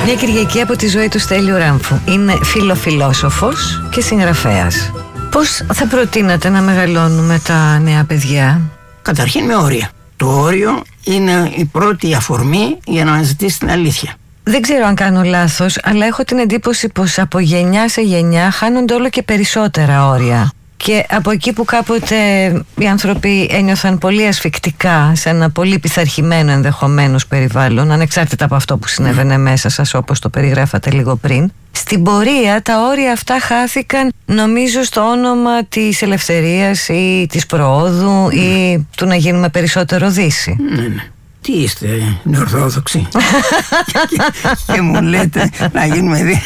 Μια Κυριακή από τη ζωή του Στέλιου Ράμφου. Είναι φιλοφιλόσοφος και συγγραφέας. Πώς θα προτείνατε να μεγαλώνουμε τα νέα παιδιά? Καταρχήν με όρια. Το όριο είναι η πρώτη αφορμή για να αναζητήσει την αλήθεια. Δεν ξέρω αν κάνω λάθος, αλλά έχω την εντύπωση πως από γενιά σε γενιά χάνονται όλο και περισσότερα όρια. Και από εκεί που κάποτε οι άνθρωποι ένιωθαν πολύ ασφικτικά σε ένα πολύ πειθαρχημένο ενδεχομένως περιβάλλον, ανεξάρτητα από αυτό που συνέβαινε μέσα σας, όπως το περιγράφατε λίγο πριν, στην πορεία τα όρια αυτά χάθηκαν, νομίζω, στο όνομα της ελευθερίας ή της προόδου ή του να γίνουμε περισσότερο Δύση. Ναι. Τι είστε, νεορθόδοξοι? Και μου λέτε να γίνουμε Δύση.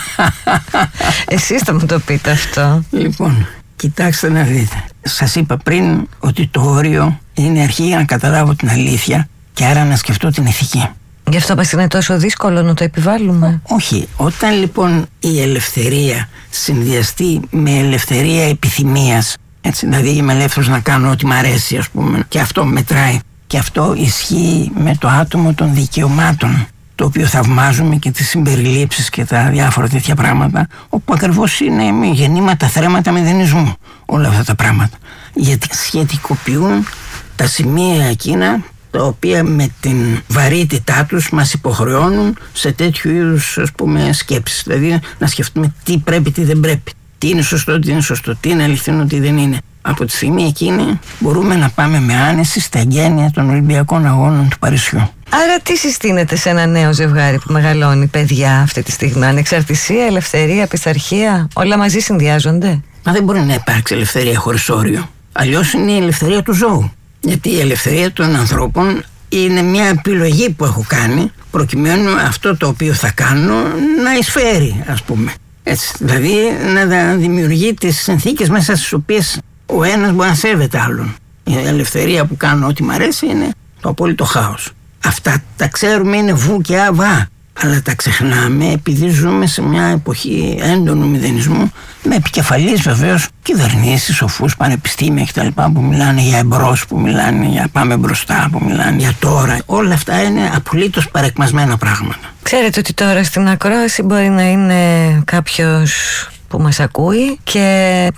Εσείς θα μου το πείτε αυτό. Λοιπόν, κοιτάξτε να δείτε. Σας είπα πριν ότι το όριο είναι αρχή για να καταλάβω την αλήθεια και άρα να σκεφτώ την ηθική. Γι' αυτό μας είναι τόσο δύσκολο να το επιβάλλουμε? Όχι. Όταν λοιπόν η ελευθερία συνδυαστεί με ελευθερία επιθυμίας, έτσι, δηλαδή είμαι ελεύθερος να κάνω ό,τι μ' αρέσει, ας πούμε, και αυτό μετράει. Και αυτό ισχύει με το άτομο των δικαιωμάτων, το οποίο θαυμάζουμε, και τις συμπεριλήψεις και τα διάφορα τέτοια πράγματα, όπου ακριβώς είναι γεννήματα, θρέματα μηδενισμού όλα αυτά τα πράγματα. Γιατί σχετικοποιούν τα σημεία εκείνα τα οποία με την βαρύτητά τους μας υποχρεώνουν σε τέτοιου είδους, ας πούμε, σκέψεις. Δηλαδή να σκεφτούμε τι πρέπει, τι δεν πρέπει, τι είναι σωστό, τι είναι σωστό, τι είναι αληθινό, τι δεν είναι. Από τη στιγμή εκείνη μπορούμε να πάμε με άνεση στα εγγένεια των Ολυμπιακών Αγώνων του Παρισιού. Άρα τι συστήνεται σε ένα νέο ζευγάρι που μεγαλώνει παιδιά αυτή τη στιγμή? Ανεξαρτησία, ελευθερία, πειθαρχία, όλα μαζί συνδυάζονται? Μα δεν μπορεί να υπάρξει ελευθερία χωρίς όριο. Αλλιώς είναι η ελευθερία του ζώου. Γιατί η ελευθερία των ανθρώπων είναι μια επιλογή που έχω κάνει προκειμένου αυτό το οποίο θα κάνω να εισφέρει, ας πούμε. Έτσι, δηλαδή να δημιουργεί τις συνθήκες μέσα στις οποίες ο ένας μπορεί να σέβεται άλλον. Η ελευθερία που κάνω ό,τι μ' αρέσει είναι το απόλυτο χάος. Αυτά τα ξέρουμε, είναι βου και αβά, αλλά τα ξεχνάμε επειδή ζούμε σε μια εποχή έντονου μηδενισμού, με επικεφαλής βεβαίως κυβερνήσεις, σοφούς, πανεπιστήμια κτλ. Που μιλάνε για εμπρός, που μιλάνε για πάμε μπροστά, που μιλάνε για τώρα. Όλα αυτά είναι απολύτως παρεκμασμένα πράγματα. Ξέρετε ότι τώρα στην ακρόαση μπορεί να είναι κάποιος που μας ακούει και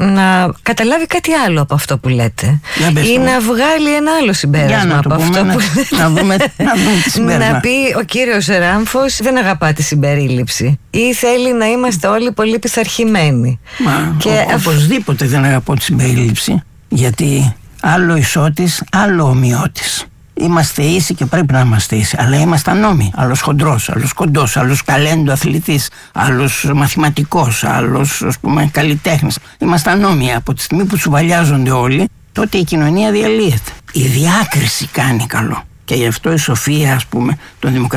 να καταλάβει κάτι άλλο από αυτό που λέτε, ή να βγάλει ένα άλλο συμπέρασμα από αυτό που λέτε. Να δούμε τι συμπέρασμα. Να πει ο κύριος Ράμφος δεν αγαπά τη συμπερίληψη ή θέλει να είμαστε όλοι πολύ πειθαρχημένοι. Οπωσδήποτε δεν αγαπώ τη συμπερίληψη, γιατί άλλο ισότης, άλλο ομοιότης. Είμαστε ίσοι και πρέπει να είμαστε ίσοι, αλλά είμαστε ανώμοι. Άλλος χοντρός, άλλος κοντός, άλλος ταλέντο αθλητής, άλλος μαθηματικός, άλλος, ας πούμε, καλλιτέχνης. Είμαστε ανώμοι. Από τη στιγμή που τσουβαλιάζονται όλοι, τότε η κοινωνία διαλύεται. Η διάκριση κάνει καλό. Και γι' αυτό η σοφία, ας πούμε, των δημοκρατικών